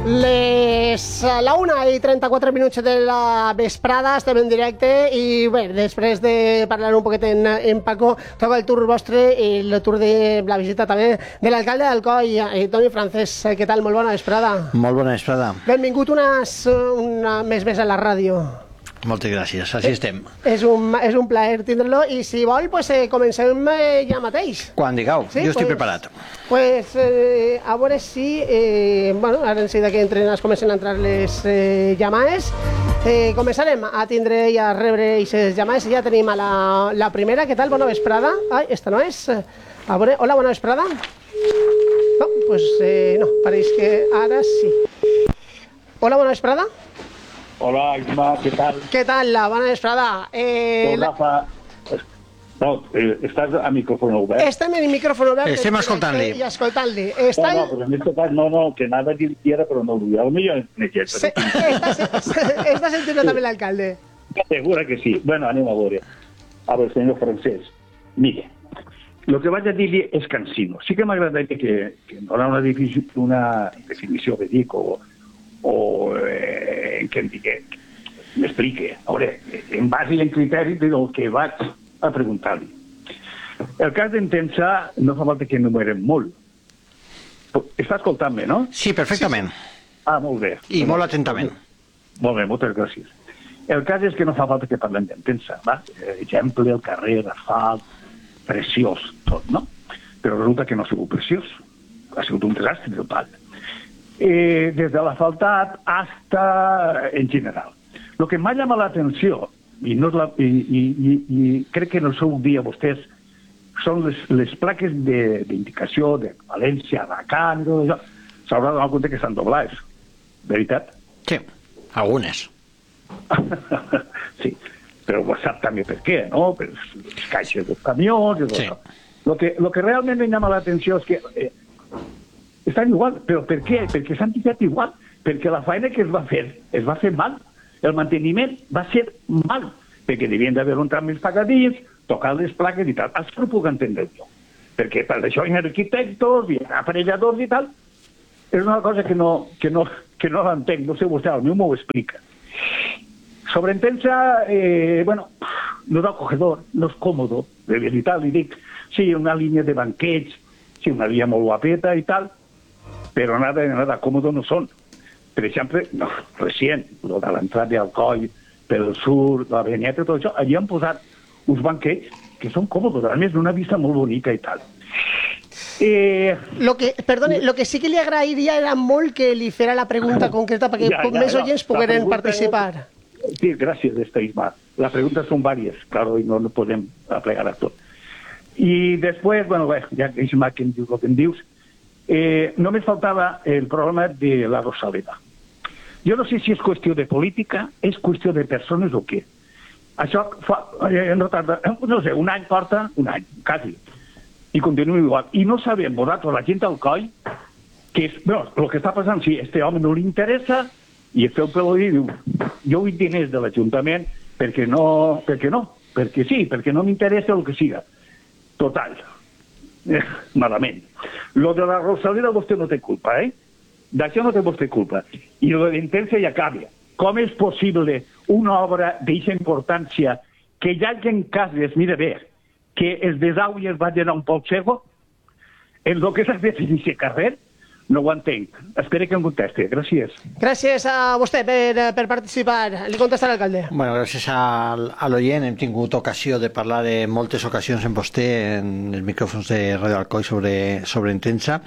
La 1:34 de la vesprada, estem en directe i bé, després de parlar un poquet en Paco, toca el tour vostre i el tour de la visita també de l'alcalde d'Alcoi, Toni Francesc. Què tal? Molt bona vesprada. Molt bona vesprada. Benvingut una més a la ràdio. Moltes gràcies, així estem. És un plaer tindre-lo i si vol, pues, comencem ja mateix. Quan digueu, sí, jo estic preparat. Pues, a veure si... bueno, ara enseguida que comencen a entrar les llamades. Començarem a tindre i a rebre aquestes llamades. Ja tenim a la primera. Què tal? Bona vesprada. Ai, esta no és. A veure, hola, bona vesprada. No, pues no, pareix que ara sí. Hola, bona vesprada. Hola, Isma, ¿qué tal? ¿Qué tal? La bona vesprada. Rafa, no, estàs a micròfon obert? Estem en micròfon obert. Estem escoltant-li. I escoltant-li. No, però en este cas, no, que anava a dir que era, però no ho diu. Potser Està sentint també l'alcalde. Segura que sí. Bueno, anem a veure. A veure, senyor Francesc, mire, el que vaig a dir-li és cansino. Sí que m'agradaria que donarà una definició, que dic, o que em digui, m'expliqui, a veure, en base i en criteri del que vaig a preguntar-li. El cas d'Entença no fa falta que enumerem molt. Està escoltant-me, no? Sí, perfectament. Ah, molt bé. I molt atentament. Molt bé, moltes gràcies. El cas és que no fa falta que parlem d'Entença, va? Exemple, el carrer, asfalt, preciós, tot, no? Però resulta que no ha sigut preciós. Ha sigut un desastre total. Des de l'asfaltat hasta en general. El que m'ha llamat l'atenció, i crec que en el seu dia vostès, són les plaques d'indicació de València, Racan, i tot això. S'haurà donat compte que estan doblades. Veritat? Sí, algunes. Sí, però sap també per què, no? Per les caixes dels camions i tot això. El que realment em llama l'atenció és que estan igual, però per què? Perquè s'han tirat igual, perquè la feina que es va fer mal, el manteniment va ser mal, perquè devien d'haver un tram més pagadís, tocar les plaques i tal. Això no puc entendre jo, perquè per això hi ha arquitectos, hi ha aparelladors i tal. És una cosa que no l'entenc, no sé vostè, al meu m'ho explica. Sobre Entença, bueno, no és acogedor, no és còmodo, de veritat, li dic, sí, una línia de banquets, sí, una línia molt guapeta i tal, però nada còmodo no són. Per exemple, recient, lo de l'entrada d'Alcoi, pel sur, la Benyeta, tot això, allí han posat uns banquets que són còmodos, a més d'una vista molt bonica i tal. Perdone, lo que sí que li agrairia era molt que li fera la pregunta concreta perquè més oients pogueren participar. Sí, gràcies, Isma. Les preguntes són diverses, claro, i no podem aplegar a tot. I després, bueno, ja que Isma que em diu el que em dius, només faltava el problema de la Rosaleda. Jo no sé si és qüestió de política, és qüestió de persones o què. Això fa, no tarda, no sé, un any porta, un any, quasi, i continua igual. I no sabem, vosaltres, la gent del Coi, que és, bueno, el que està passant, si a este home no li interessa, i el pelo i diu, jo vull diners de l'Ajuntament perquè sí, perquè no m'interessa el que siga. Total. Malament. Lo de la Rosaleda vostè no té culpa, D'això no té vostè culpa. I lo de l'Entença ja canvia. Com és possible una obra d'aquesta importància que hi hagi cases, mira bé, que els desagües vagin a un poc cego? En el que s'ha de fer aquest carrer? No ho entenc. Espero que em contesti. Gràcies. Gràcies a vostè per participar. Li contesta l'alcalde. Bueno, gràcies a l'oient. Hem tingut ocasió de parlar de moltes ocasions amb vostè en els micròfons de Ràdio Alcoi sobre Entença.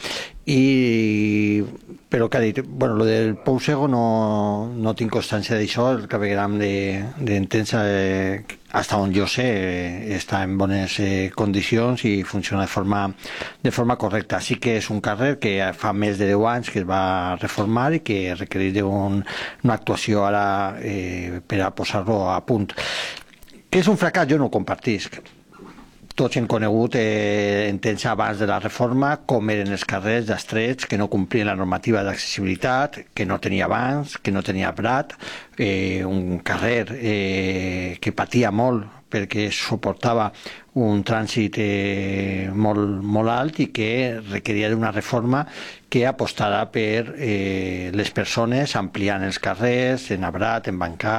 Però que ha dit, bueno, lo del pou cego no tinc constància d'això. El clavegueram d'Entença, hasta on jo sé, està en bones condicions i funciona de forma correcta. Sí que és un carrer que fa més de 10 anys que es va reformar i que requereix una actuació ara per a posar-lo a punt. Que és un fracàs, jo no ho compartisc. Tots hem conegut Entença abans de la reforma com eren els carrers estrets que no complien la normativa d'accessibilitat, que no tenia bancs, que no tenia prat, un carrer que patia molt perquè suportava un trànsit molt alt i que requeria d'una reforma que apostara per les persones, ampliant els carrers, en arbrat,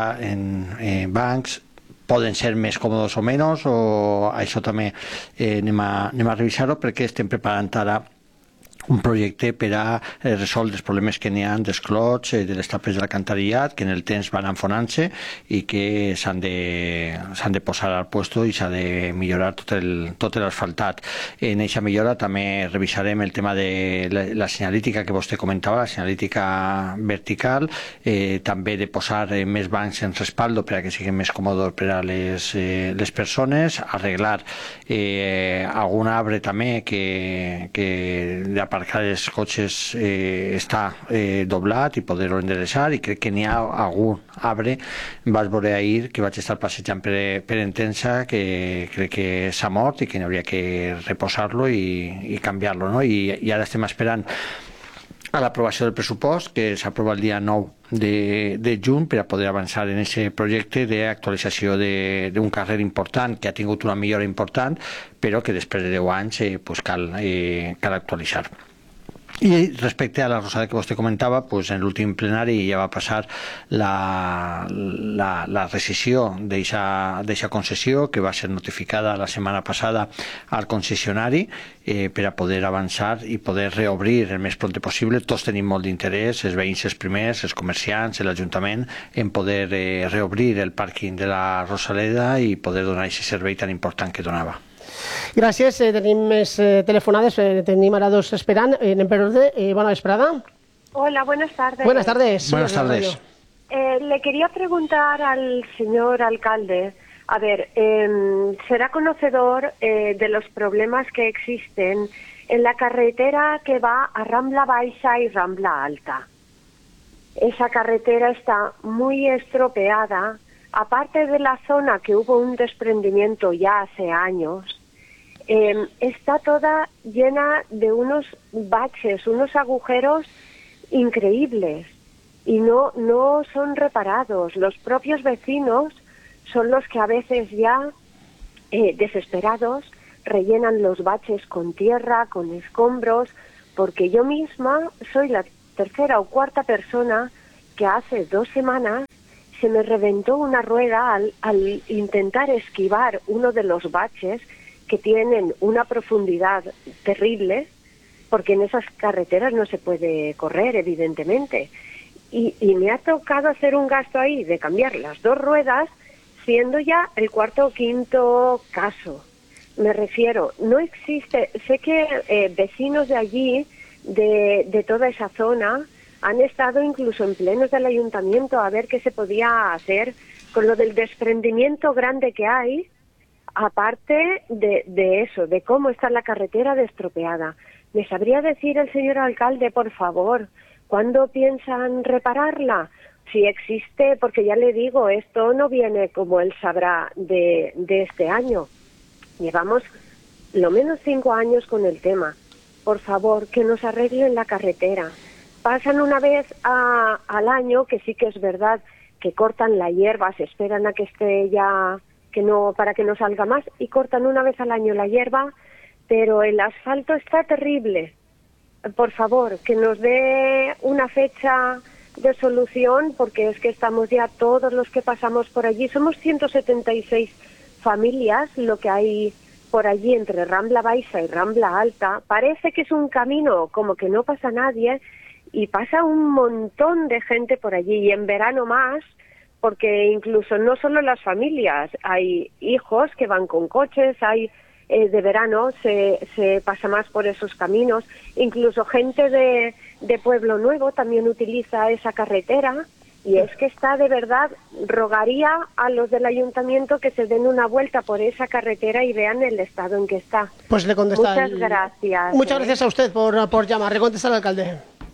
en bancs. Poden ser més còmodes o menys, o això també anem a revisar-ho, perquè estem preparant ara un projecte per a resoldre els problemes que n'hi ha dels clots, de les tapes de l'alcantarillats, que en el temps van enfonant-se i que s'han de posar al puesto i s'ha de millorar tot l'asfaltat. En aquesta millora també revisarem el tema de la senyalítica que vostè comentava, la senyalítica vertical, també de posar més bancs en respaldo per a que siguin més còmodes per a les persones, arreglar algun arbre també que aparcar els cotxes està doblat i poder-ho endereçar, i crec que n'hi ha algun arbre, vaig veure ahir que vaig estar passejant per Entença, que crec que s'ha mort i que n'hauria que reposar-lo i canviar-lo, no? I ara estem esperant a l'aprovació del pressupost, que s'aprova el dia 9 de juny, per a poder avançar en aquest projecte d'actualització d'un carrer important, que ha tingut una millora important, però que després de 10 anys cal actualitzar. I respecte a la rosada que vostè comentava, en l'últim plenari ja va passar la rescissió d'aquesta concessió, que va ser notificada la setmana passada al concessionari, per a poder avançar i poder reobrir el més pront possible. Tots tenim molt d'interès, els veïns els primers, els comerciants, l'Ajuntament, en poder reobrir el pàrquing de la Rosaleda i poder donar aquest servei tan important que donava. Gràcies. Tenim més telefonades. Tenim ara dos esperant. Anem per ordre. Bona vesprada. Hola, buenas tardes. Buenas tardes. Buenas tardes. Le quería preguntar al señor alcalde, a ver, ¿será conocedor de los problemas que existen en la carretera que va a Rambla Baixa y Rambla Alta? Esa carretera está muy estropeada. Aparte de la zona que hubo un desprendimiento ya hace años, está toda llena de unos baches, unos agujeros increíbles, y no son reparados. Los propios vecinos son los que a veces ya, desesperados, rellenan los baches con tierra, con escombros, porque yo misma soy la tercera o cuarta persona que hace 2 semanas se me reventó una rueda al intentar esquivar uno de los baches que tienen una profundidad terrible, porque en esas carreteras no se puede correr, evidentemente. Y me ha tocado hacer un gasto ahí de cambiar las 2 ruedas, siendo ya el 4º o 5º caso. Me refiero, no existe, sé que vecinos de allí, de toda esa zona, han estado incluso en plenos del ayuntamiento a ver qué se podía hacer con lo del desprendimiento grande que hay, aparte de eso, de cómo está la carretera destropeada. ¿Me sabría decir el señor alcalde, por favor, cuándo piensan repararla? Si existe, porque ya le digo, esto no viene, como él sabrá, de este año. Llevamos lo menos 5 años con el tema. Por favor, que nos arreglen la carretera. Pasan una vez al año, que sí que es verdad que cortan la hierba, se esperan a que esté ya, para que no salga más, y cortan una vez al año la hierba, pero el asfalto está terrible. Por favor, que nos dé una fecha de solución, porque es que estamos ya todos los que pasamos por allí, somos 176 familias lo que hay por allí entre Rambla Baixa y Rambla Alta. Parece que es un camino como que no pasa nadie, y pasa un montón de gente por allí, y en verano más, porque incluso no solo las familias, hay hijos que van con coches, hay de verano se pasa más por esos caminos, incluso gente de Pueblo Nuevo también utiliza esa carretera, y es que está, de verdad, rogaría a los del ayuntamiento que se den una vuelta por esa carretera y vean el estado en que está. Pues le contesta. Muchas gracias. Muchas gracias a usted por llamar. Le contesta al alcalde.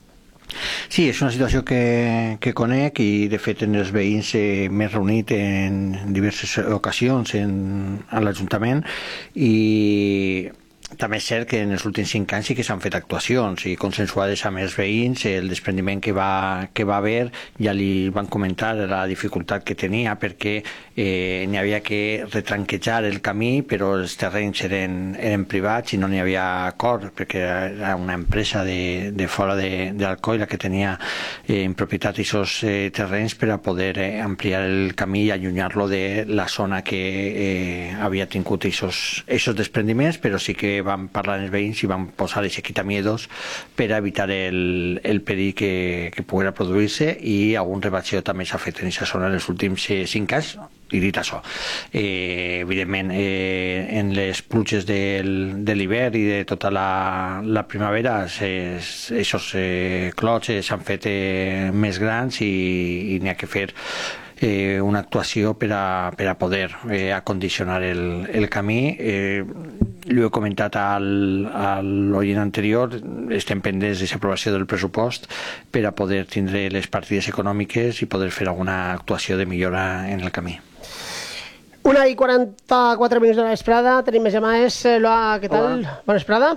Sí, és una situació que conec, i de fet en els veïns m'he reunit en diverses ocasions a l'Ajuntament, i També és cert que en els últims 5 anys sí que s'han fet actuacions i consensuades amb els veïns. El desprendiment que va haver, ja li van comentar la dificultat que tenia perquè n'hi havia que retranquejar el camí, però els terrenys eren privats i no n'hi havia acord perquè era una empresa de fora d'Alcoi la que tenia en propietat aquests terrenys per a poder ampliar el camí i allunyar-lo de la zona que havia tingut aquests desprendiments, però sí que vam parlar amb els veïns i vam posar aquests quitamiedos per a evitar el perill que poguera produir-se, i algun rebatxeo també s'ha fet en aquesta zona en els últims 5 anys. I dit això, evidentment en les pluges de l'hivern i de tota la primavera aquests clots s'han fet més grans i n'hi ha que fer una actuació per a poder acondicionar el camí. Li he comentat a l'oient anterior, estem pendents de l'aprovació del pressupost per a poder tindre les partides econòmiques i poder fer alguna actuació de millora en el camí. 1:44 de la vesprada, tenim més llamades. Loa, què tal? Bona vesprada.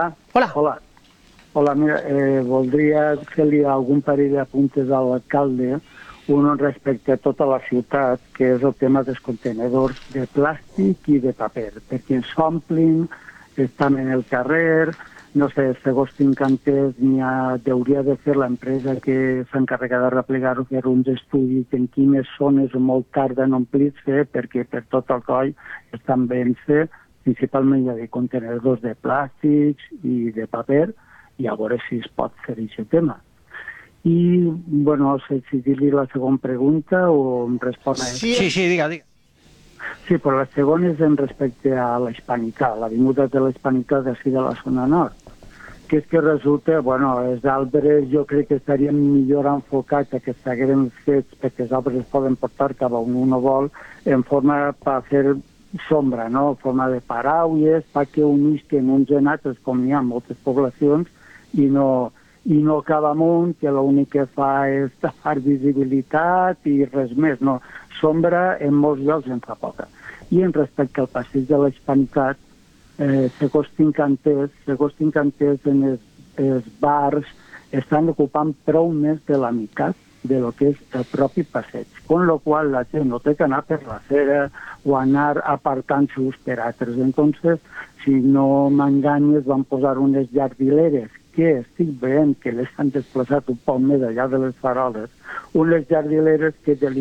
Hola, mira, voldria fer-li algun parell d'apuntes a l'alcalde, un respecte a tota la ciutat, que és el tema dels contenedors de plàstic i de paper, perquè ens omplin, estan en el carrer, no sé, segons tinc entès, hauria de fer l'empresa que s'encarrega de replegar-ho, fer uns estudis en quines zones molt tarda en omplir-se, perquè per tot el coll estan ben-se, principalment hi ha contenedors de plàstics i de paper, i a veure si es pot fer aquest tema. I, bueno, no sé si dir-li la segona pregunta o em respon a Sí, diga. Sí, però la segona és en respecte a l'Hispanitat, l'avinguda de l'Hispanitat d'ací de la zona nord, que és que resulta, bueno, els arbres jo crec que estarien millor enfocats a que s'hagueren fets, perquè els arbres es poden portar cap a on uno vol, en forma per fer sombra, no?, en forma de paraules, perquè unisquen uns en altres, com hi ha moltes poblacions, i no acaba amunt, que l'únic que fa és tapar visibilitat i res més, no. Sombra en molts llocs en fa poca. I en respecte al passeig de l'Hispanitat, segons tinc entès en els bars estan ocupant prou més de la meitat de lo que és el propi passeig, con lo qual la gent no té que anar per l'acera o anar apartant-se per altres. Entonces, si no m'enganyes, van posar unes jardineres que estic veient que les han desplaçat un poc més allà de les faroles, unes jardineres que